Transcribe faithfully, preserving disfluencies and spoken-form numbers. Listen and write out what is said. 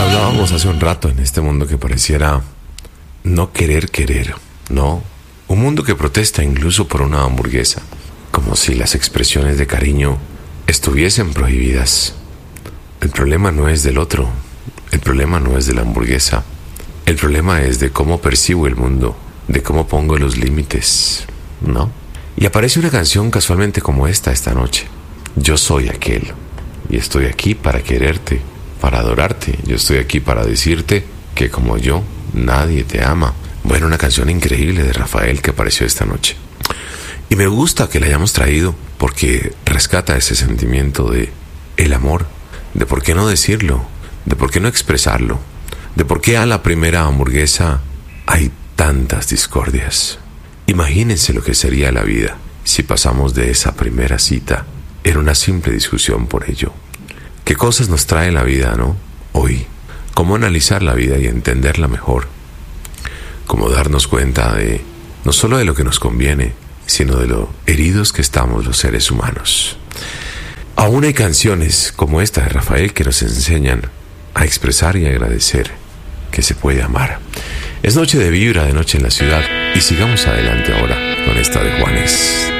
Hablábamos hace un rato en este mundo que pareciera no querer querer, ¿no? Un mundo que protesta incluso por una hamburguesa, como si las expresiones de cariño estuviesen prohibidas. El problema no es del otro, el problema no es de la hamburguesa, el problema es de cómo percibo el mundo, de cómo pongo los límites, ¿no? Y aparece una canción casualmente como esta esta noche. Yo soy aquel, y estoy aquí para quererte, para adorarte. Yo estoy aquí para decirte que como yo, nadie te ama. Bueno, una canción increíble de Rafael que apareció esta noche. Y me gusta que la hayamos traído porque rescata ese sentimiento de el amor, de por qué no decirlo, de por qué no expresarlo, de por qué a la primera hamburguesa hay tantas discordias. Imagínense lo que sería la vida si pasamos de esa primera cita en una simple discusión por ello. ¿Qué cosas nos trae la vida, no? Hoy, cómo analizar la vida y entenderla mejor. Cómo darnos cuenta de no solo de lo que nos conviene, sino de lo heridos que estamos los seres humanos. Aún hay canciones como esta de Rafael que nos enseñan a expresar y agradecer que se puede amar. Es noche de vibra, de noche en la ciudad, y sigamos adelante ahora con esta de Juanes.